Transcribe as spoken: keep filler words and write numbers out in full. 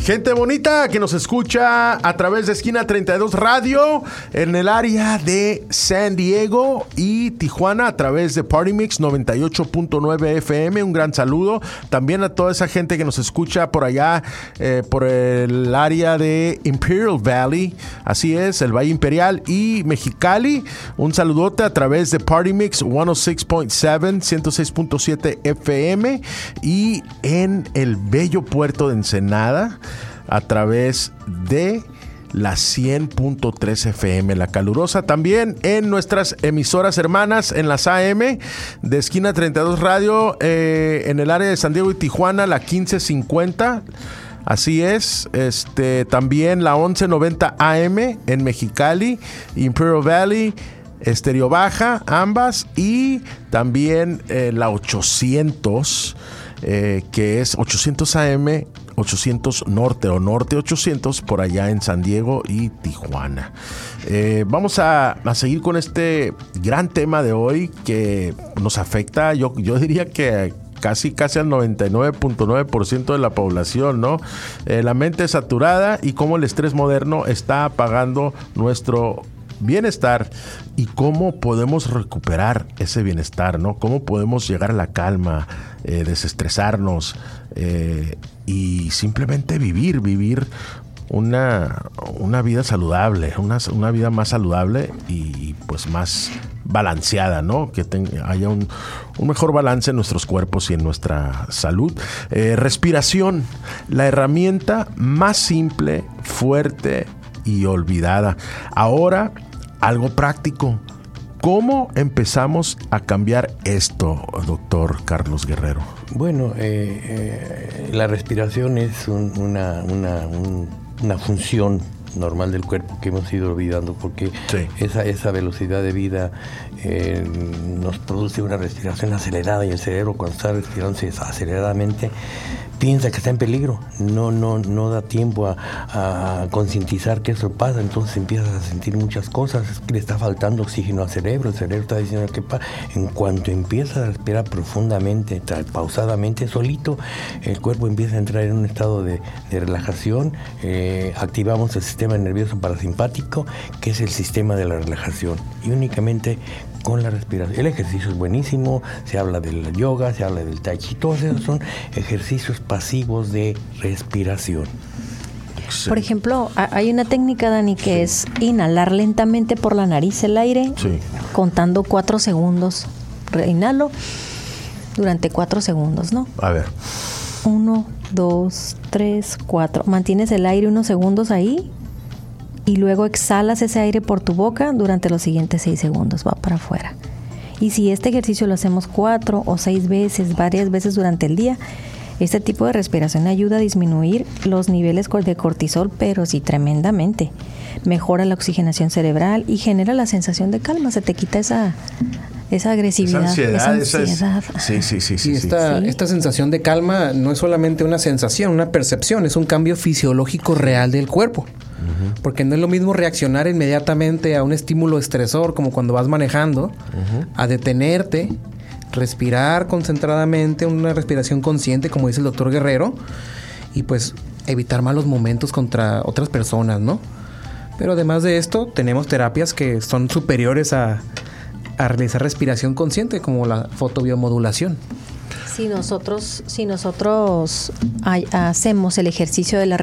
Gente bonita que nos escucha a través de Esquina treinta y dos Radio en el área de San Diego y Tijuana a través de Party Mix noventa y ocho punto nueve F M. Un gran saludo también a toda esa gente que nos escucha por allá, eh, por el área de Imperial Valley, así es, el Valle Imperial y Mexicali. Un saludote a través de Party Mix ciento seis punto siete, ciento seis punto siete F M y en el bello puerto de Ensenada a través de la cien punto tres F M, la calurosa. También en nuestras emisoras hermanas, en las A M de Esquina treinta y dos Radio, eh, en el área de San Diego y Tijuana, la quince cincuenta. Así es, este, también la once noventa A M en Mexicali, Imperial Valley, Estéreo Baja, ambas, y también eh, la ochocientos, eh, que es ochocientos A M, ochocientos Norte o Norte ochocientos por allá en San Diego y Tijuana. Eh, vamos a, a seguir con este gran tema de hoy que nos afecta, yo, yo diría que casi casi al noventa y nueve punto nueve por ciento de la población, ¿no? Eh, la mente saturada y cómo el estrés moderno está apagando nuestro bienestar y cómo podemos recuperar ese bienestar, ¿no? Cómo podemos llegar a la calma, eh, desestresarnos eh, y simplemente vivir, vivir una, una vida saludable, una, una vida más saludable y pues más balanceada, ¿no? Que tenga, haya un, un mejor balance en nuestros cuerpos y en nuestra salud. Eh, respiración, la herramienta más simple, fuerte y olvidada. Ahora, algo práctico. ¿Cómo empezamos a cambiar esto, doctor Carlos Guerrero? Bueno, eh, eh, la respiración es un, una, una, un, una función normal del cuerpo que hemos ido olvidando porque sí. esa, esa velocidad de vida eh, nos produce una respiración acelerada y el cerebro cuando está respirando aceleradamente piensa que está en peligro, no no no da tiempo a, a concientizar que eso pasa, entonces empiezas a sentir muchas cosas, es que le está faltando oxígeno al cerebro, el cerebro está diciendo que pa-. En cuanto empieza a respirar profundamente, pausadamente, solito, el cuerpo empieza a entrar en un estado de, de relajación, eh, activamos el sistema nervioso parasimpático, que es el sistema de la relajación, y únicamente con la respiración. El ejercicio es buenísimo, se habla del yoga, se habla del tai chi, todos esos son ejercicios pasivos de respiración. Por ejemplo, hay una técnica, Dani, que sí. es inhalar lentamente por la nariz el aire, sí. contando cuatro segundos. Inhalo durante cuatro segundos, ¿no? A ver. Uno, dos, tres, cuatro. Mantienes el aire unos segundos ahí y luego exhalas ese aire por tu boca durante los siguientes seis segundos, va para afuera. Y si este ejercicio lo hacemos cuatro o seis veces, varias veces durante el día, este tipo de respiración ayuda a disminuir los niveles de cortisol, pero sí tremendamente. Mejora la oxigenación cerebral y genera la sensación de calma, se te quita esa... esa agresividad, esa ansiedad. Esa ansiedad. Esa es, sí, sí, sí. sí, y esta, sí. esta sensación de calma no es solamente una sensación, una percepción, es un cambio fisiológico real del cuerpo. Uh-huh. Porque no es lo mismo reaccionar inmediatamente a un estímulo estresor, como cuando vas manejando, uh-huh. a detenerte, respirar concentradamente, una respiración consciente, como dice el doctor Guerrero, y pues evitar malos momentos contra otras personas, ¿no? Pero además de esto, tenemos terapias que son superiores a... a realizar respiración consciente, como la fotobiomodulación. Si nosotros, si nosotros hay, hacemos el ejercicio de la